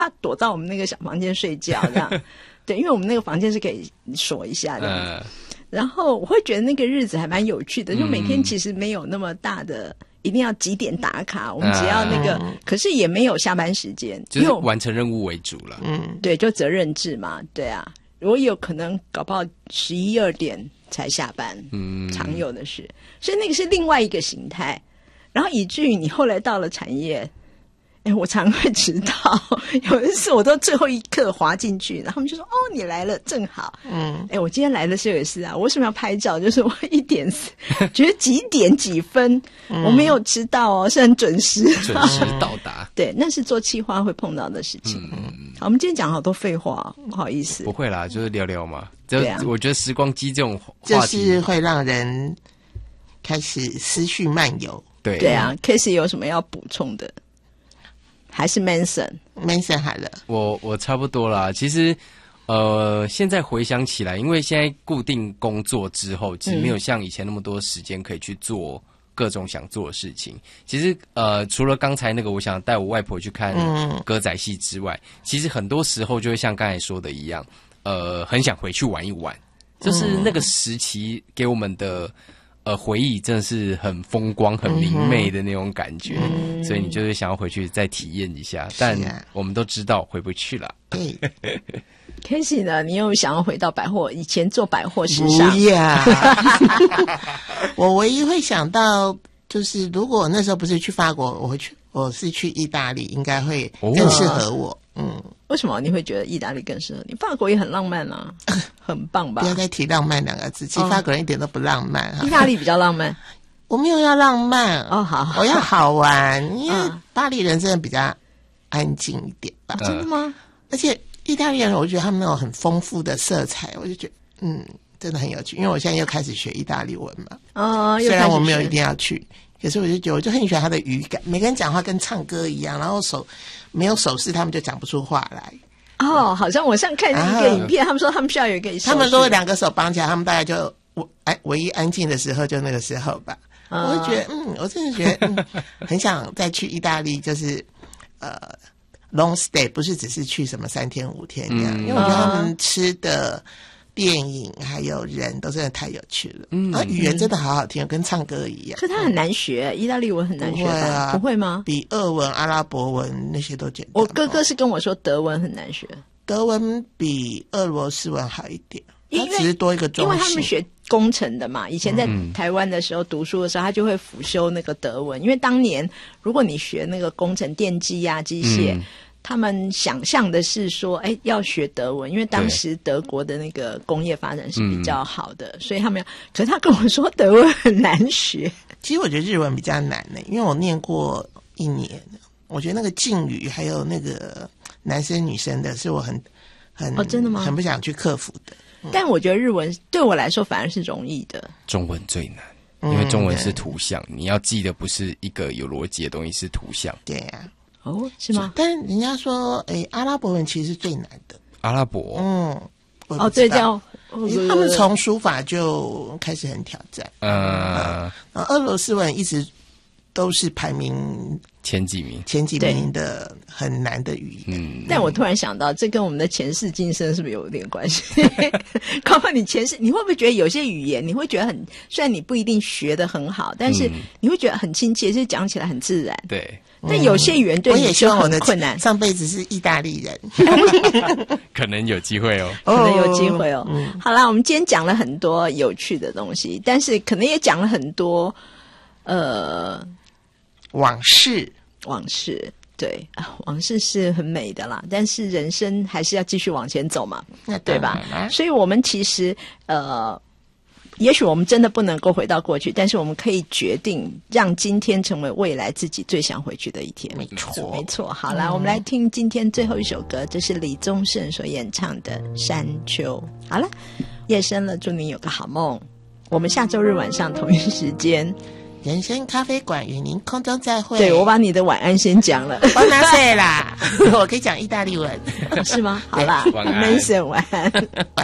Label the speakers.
Speaker 1: 他躲到我们那个小房间睡觉这样。对，因为我们那个房间是可以锁一下的。然后我会觉得那个日子还蛮有趣的，就每天其实没有那么大的一定要几点打卡，我们只要那个，可是也没有下班时间，
Speaker 2: 就是完成任务为主了。
Speaker 1: 对，就责任制嘛，对啊，我有可能搞不好11、12点才下班，常有的是，所以那个是另外一个形态，然后以至于你后来到了产业。我常会迟到，有一次我都最后一刻滑进去，然后他们就说：“哦，你来了，正好。”我今天来的时候也是啊，我为什么要拍照？就是我1点觉得几点几分，我没有迟到哦，是很准时
Speaker 2: 到达。
Speaker 1: 对，那是做企划会碰到的事情。好，我们今天讲好多废话，不好意思。
Speaker 2: 不会啦，就是聊聊嘛。我觉得时光机这种
Speaker 3: 话题就是会让人开始思绪漫游。
Speaker 1: 对啊 ，Casey 有什么要补充的？还是 Manson
Speaker 3: 好了，
Speaker 2: 我差不多啦。其实，现在回想起来，因为现在固定工作之后，其实没有像以前那么多时间可以去做各种想做的事情。其实，除了刚才那个我想带我外婆去看歌仔戏之外，其实很多时候就会像刚才说的一样，很想回去玩一玩。就是那个时期给我们的。回忆真的是很风光、很明媚的那种感觉，所以你就是想要回去再体验一下，但我们都知道回不去了。
Speaker 3: 对
Speaker 1: ，Casey 呢？你有想要回到百货？以前做百货时尚？
Speaker 3: 不要，我唯一会想到就是，如果那时候不是去法国，我是去意大利，应该会更适合我。
Speaker 1: 为什么你会觉得意大利更适合你？法国也很浪漫啊，很棒吧？
Speaker 3: 不要再提浪漫2个字，其实法国人一点都不浪漫。
Speaker 1: 意大利比较浪漫，
Speaker 3: 我没有要浪漫
Speaker 1: 哦，好，
Speaker 3: 我要好玩，因为巴黎人真的比较安静一点吧？
Speaker 1: 真的吗？
Speaker 3: 而且意大利人，我觉得他们有很丰富的色彩，我就觉得真的很有趣。因为我现在又开始学意大利文嘛，虽然我没有一定要去。可是我就觉得，我就很喜欢他的语感。每个人讲话跟唱歌一样，然后没有手势，他们就讲不出话来。
Speaker 1: 好像我上看一个影片，他们说他们需要有一个手势，
Speaker 3: 他们都会2个手绑起来，他们大概就唯一安静的时候就那个时候吧。我就觉得，我真的觉得，很想再去意大利，就是long stay， 不是只是去什么3天5天这样，因为我觉得他们吃的。电影还有人都真的太有趣了，语言真的好好听，跟唱歌一样。
Speaker 1: 可它很难学，意大利文很难学吧？不会吗？
Speaker 3: 比俄文、阿拉伯文那些都简单。
Speaker 1: 我哥哥是跟我说德文很难学，
Speaker 3: 德文比俄罗斯文好一点，它只是多一个中性。
Speaker 1: 因为他们学工程的嘛，以前在台湾的时候读书的时候，他就会辅修那个德文，因为当年如果你学那个工程、电机啊、机械。他们想象的是说，要学德文，因为当时德国的那个工业发展是比较好的，所以他们可是他跟我说德文很难学。
Speaker 3: 其实我觉得日文比较难呢，因为我念过1年，我觉得那个敬语还有那个男生女生的是我很
Speaker 1: 真的吗？
Speaker 3: 很不想去克服的。
Speaker 1: 但我觉得日文对我来说反而是容易的。
Speaker 2: 中文最难，因为中文是图像，你要记的不是一个有逻辑的东西，是图像。
Speaker 3: 对呀。
Speaker 1: 是吗？
Speaker 3: 但人家说，阿拉伯文其实是最难的。
Speaker 2: 阿拉伯，
Speaker 1: 对，叫
Speaker 3: 他们从书法就开始很挑战。俄罗斯文一直都是排名
Speaker 2: 前几名
Speaker 3: 的很难的语言。
Speaker 1: 但我突然想到，这跟我们的前世今生是不是有点关系？包括你前世，你会不会觉得有些语言你会觉得很，虽然你不一定学得很好，但是你会觉得很亲切，就讲起来很自然。
Speaker 2: 对。
Speaker 1: 但有些语言对你就很困难。
Speaker 3: 上辈子是意大利人，
Speaker 2: 可能有机会哦，
Speaker 1: 可能有机会哦。好啦，我们今天讲了很多有趣的东西，但是可能也讲了很多
Speaker 3: 往事。
Speaker 1: 对，往事是很美的啦，但是人生还是要继续往前走嘛，对吧？所以我们其实也许我们真的不能够回到过去，但是我们可以决定让今天成为未来自己最想回去的一天。
Speaker 3: 没
Speaker 1: 错。好啦，我们来听今天最后一首歌，这是李宗盛所演唱的《山丘》。好了，夜深了，祝你有个好梦。我们下周日晚上同一时间，
Speaker 3: 人生咖啡馆与您空中再会。
Speaker 1: 对，我把你的晚安先讲了，
Speaker 3: 我拿谁啦？我可以讲意大利文，
Speaker 1: 是吗？好啦，
Speaker 2: 晚安，
Speaker 1: Manson晚安。